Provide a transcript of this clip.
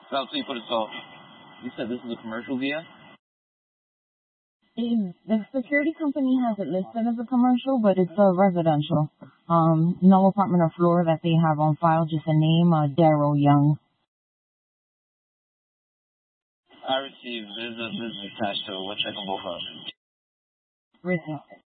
So you put it so. You said this is a commercial VA? The security company has it listed as a commercial, but it's a residential. No apartment or floor that they have on file, just a name, Daryl Young. I received. There's a attached to it. We'll check them both out. Received.